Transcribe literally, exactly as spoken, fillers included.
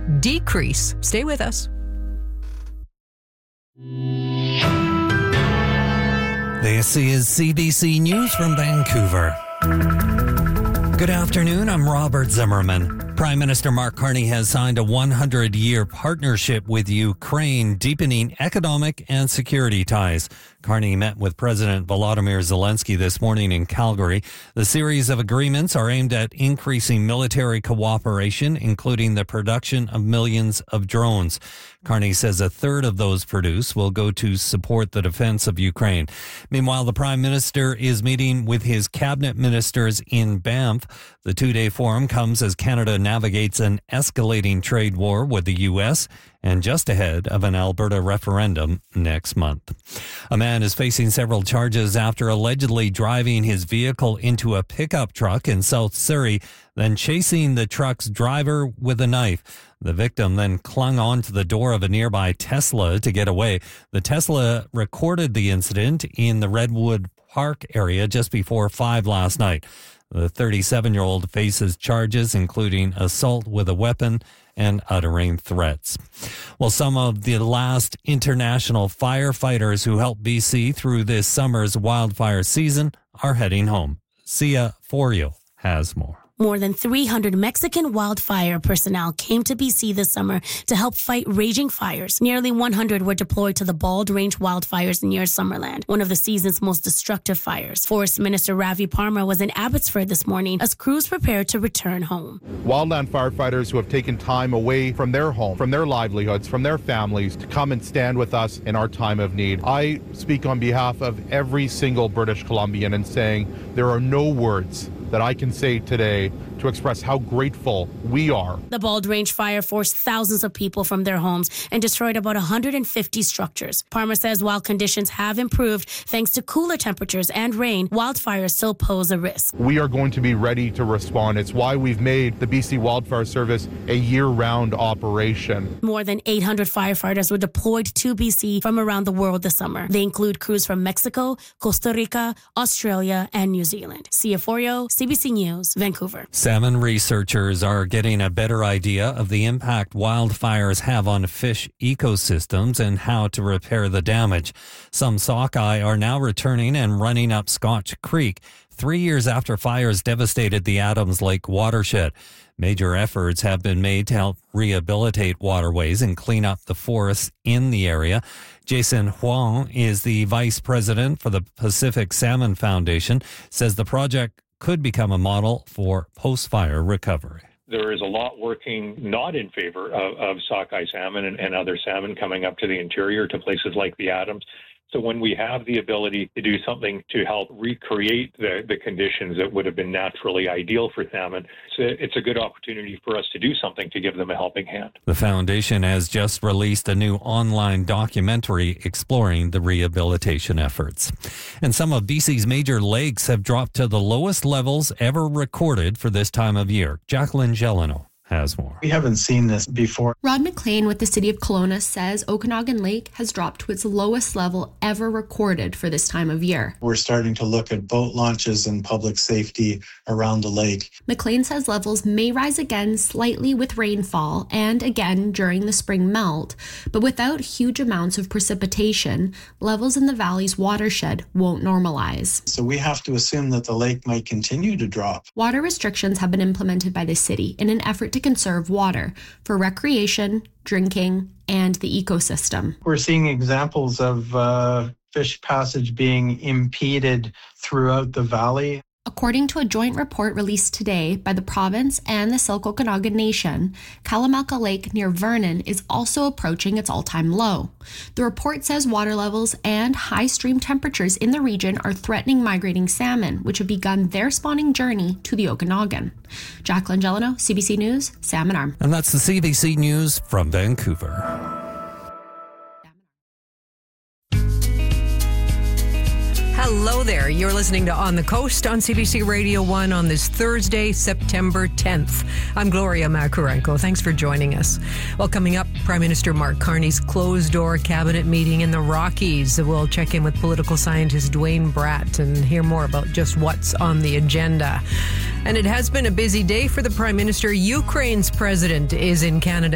decrease. Stay with us. This is C B C News from Vancouver. Good afternoon, I'm Robert Zimmerman. Prime Minister Mark Carney has signed a one hundred year partnership with Ukraine, deepening economic and security ties. Carney met with President Volodymyr Zelensky this morning in Calgary. The series of agreements are aimed at increasing military cooperation, including the production of millions of drones. Carney says a third of those produced will go to support the defense of Ukraine. Meanwhile, the Prime Minister is meeting with his cabinet ministers in Banff. The two-day forum comes as Canada navigates an escalating trade war with the U S and just ahead of an Alberta referendum next month. A man is facing several charges after allegedly driving his vehicle into a pickup truck in South Surrey, then chasing the truck's driver with a knife. The victim then clung onto the door of a nearby Tesla to get away. The Tesla recorded the incident in the Redwood Park area just before five last night. The thirty-seven-year-old faces charges including assault with a weapon and uttering threats. Well, some of the last international firefighters who helped B C through this summer's wildfire season are heading home. Sia Forio has more. More than three hundred Mexican wildfire personnel came to B C this summer to help fight raging fires. Nearly one hundred were deployed to the Bald Range wildfires near Summerland, one of the season's most destructive fires. Forest Minister Ravi Parma was in Abbotsford this morning as crews prepared to return home. Wildland firefighters who have taken time away from their home, from their livelihoods, from their families to come and stand with us in our time of need. I speak on behalf of every single British Columbian in saying there are no words that I can say today to express how grateful we are. The Bald Range fire forced thousands of people from their homes and destroyed about one hundred fifty structures. Parma says while conditions have improved thanks to cooler temperatures and rain, wildfires still pose a risk. We are going to be ready to respond. It's why we've made the B C Wildfire Service a year-round operation. More than eight hundred firefighters were deployed to B C from around the world this summer. They include crews from Mexico, Costa Rica, Australia, and New Zealand. Sia Forio, C B C News, Vancouver. Salmon researchers are getting a better idea of the impact wildfires have on fish ecosystems and how to repair the damage. Some sockeye are now returning and running up Scotch Creek, three years after fires devastated the Adams Lake watershed. Major efforts have been made to help rehabilitate waterways and clean up the forests in the area. Jason Huang is the vice president for the Pacific Salmon Foundation, says the project could become a model for post-fire recovery. There is a lot working not in favor of, of sockeye salmon and, and other salmon coming up to the interior to places like the Adams. So when we have the ability to do something to help recreate the, the conditions that would have been naturally ideal for salmon, it's a, it's a good opportunity for us to do something to give them a helping hand. The foundation has just released a new online documentary exploring the rehabilitation efforts. And some of B C's major lakes have dropped to the lowest levels ever recorded for this time of year. Jacqueline Gelano has more. We haven't seen this before. Rod McLean with the City of Kelowna says Okanagan Lake has dropped to its lowest level ever recorded for this time of year. We're starting to look at boat launches and public safety around the lake. McLean says levels may rise again slightly with rainfall and again during the spring melt, but without huge amounts of precipitation, levels in the valley's watershed won't normalize. So we have to assume that the lake might continue to drop. Water restrictions have been implemented by the city in an effort to to conserve water for recreation, drinking, and the ecosystem. We're seeing examples of uh, fish passage being impeded throughout the valley. According to a joint report released today by the province and the Silk Okanagan Nation, Kalamalka Lake near Vernon is also approaching its all-time low. The report says water levels and high stream temperatures in the region are threatening migrating salmon, which have begun their spawning journey to the Okanagan. Jacqueline Gelano, C B C News, Salmon Arm. And that's the C B C News from Vancouver. Hello there. You're listening to On the Coast on C B C Radio one on this Thursday, September tenth. I'm Gloria Makurenko. Thanks for joining us. Well, coming up, Prime Minister Mark Carney's closed-door cabinet meeting in the Rockies. We'll check in with political scientist Dwayne Bratt and hear more about just what's on the agenda. And it has been a busy day for the Prime Minister. Ukraine's president is in Canada